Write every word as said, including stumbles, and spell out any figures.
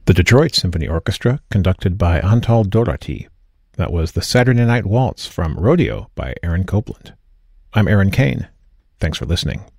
The Detroit Symphony Orchestra, conducted by Antal Doherty. That was the Saturday Night Waltz from Rodeo by Aaron Copland. I'm Aaron Kane. Thanks for listening.